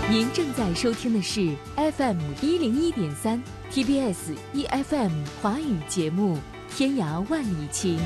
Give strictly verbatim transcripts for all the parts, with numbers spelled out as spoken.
您正在收听的是 F M 一零一点三 T B S E F M 华语节目《天涯万里情》。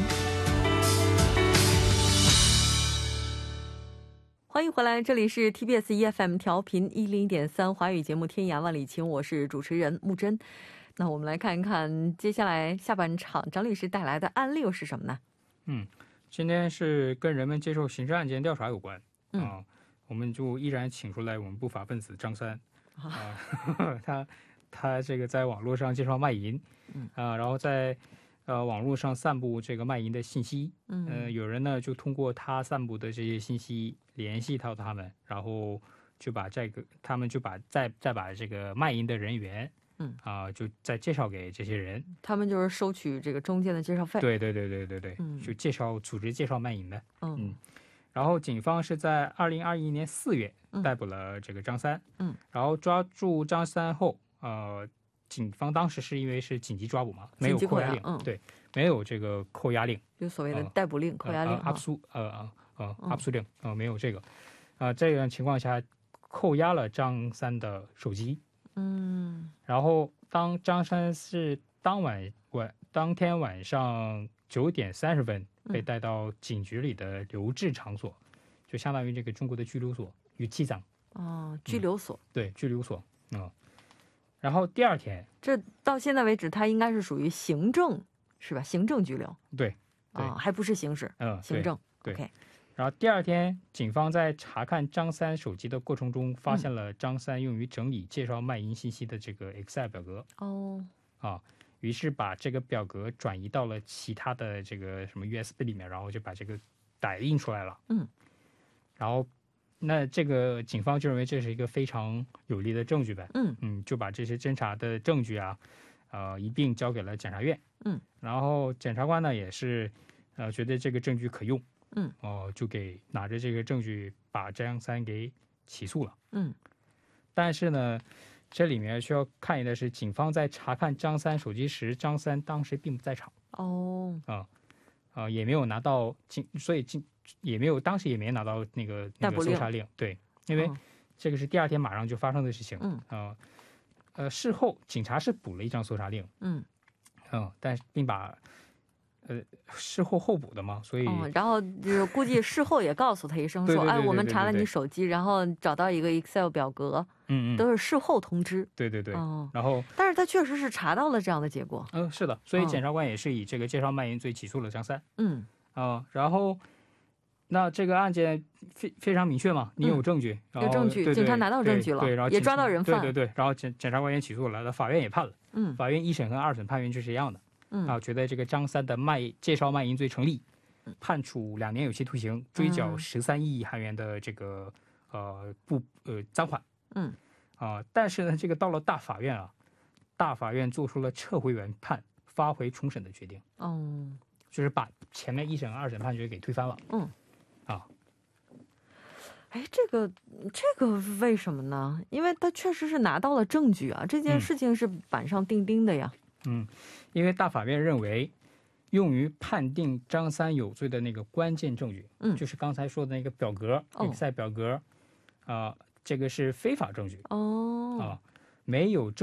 欢迎回来，这里是 T B S E F M 调频一零一点三华语节目《天涯万里情》，我是主持人木真。那我们来看一看接下来下半场张律师带来的案例又是什么呢？ 嗯，今天是跟人们接受刑事案件调查有关。嗯、呃，我们就依然请出来我们不法分子张三啊、呃，他他这个在网络上介绍卖淫，嗯啊、呃，然后在呃网络上散布这个卖淫的信息，嗯、呃，有人呢就通过他散布的这些信息联系到他们，然后就把这个他们就把再再把这个卖淫的人员。嗯啊、呃，就再介绍给这些人， 他们就是收取这个中介的介绍费。 对对对对对对， 嗯、 就介绍组织介绍卖淫的。 嗯。 嗯，然后警方是在二零二一年四月逮捕了这个张三。嗯，然后抓住张三后，呃，警方当时是因为是紧急抓捕嘛，没有扣押令，嗯、对，没有这个扣押令， 就所谓的逮捕令、呃、扣押令、 呃、阿苏呃呃呃阿苏令呃没有这个，啊、呃，这样情况下扣押了张三的手机。嗯，然后当张三是当晚晚当天晚上九点三十分被带到警局里的留置场所，嗯、就相当于这个中国的拘留所与机长。 哦，拘留所、 嗯、对，拘留所。嗯，然后第二天， 这到现在为止，他应该是属于行政是吧？行政拘留。 对，对、 哦，还不是刑事。嗯，行政。 对。 OK。 然后第二天，警方在查看张三手机的过程中，发现了张三用于整理介绍卖淫信息的这个 Excel 表格。哦，啊，于是把这个表格转移到了其他的这个什么 U S B 里面，然后就把这个打印出来了。嗯，然后那这个警方就认为这是一个非常有力的证据呗。嗯嗯，就把这些侦查的证据啊，呃，一并交给了检察院。嗯，然后检察官呢也是，呃，觉得这个证据可用。嗯，哦、呃，就给拿着这个证据把张三给起诉了。嗯，但是呢，这里面需要看的是，警方在查看张三手机时，张三当时并不在场。哦，啊、呃，啊、呃，也没有拿到警，所以警也没有当时也没拿到那个那个搜查令。对，因为这个是第二天马上就发生的事情。嗯，啊、呃，呃，事后警察是补了一张搜查令。嗯，嗯、呃，但是并把。呃，事后候补的嘛，所以、 嗯，然后就是估计事后也告诉他一声说，哎，我们查了你手机，然后找到一个 Excel 表格，嗯嗯，都是事后通知。 对对对，哦，然后， 但是他确实是查到了这样的结果。 嗯，是的，所以检察官也是以这个介绍卖淫罪起诉了张三。嗯，啊、呃，然后那这个案件非非常明确嘛，你有证据， 嗯、有证据，警察拿到证据了， 对，然后也抓到人犯， 对对对，然后检检察官也起诉了，法院也判了。嗯，法院一审和二审判决就是一样的。嗯啊，觉得这个张三的卖介绍卖淫罪成立，判处两年有期徒刑，追缴十三亿韩元的这个呃不呃赃款。嗯啊，但是呢，这个到了大法院啊，大法院做出了撤回原判、发回重审的决定。哦，就是把前面一审、二审判决给推翻了。嗯啊， 哎，这个这个为什么呢？因为他确实是拿到了证据啊，这件事情是板上钉钉的呀。 嗯，因为大法院认为，用于判定张三有罪的那个关键证据，嗯，就是刚才说的那个表格 ，Excel 表格，啊、呃，这个是非法证据。哦，啊、呃，没有证。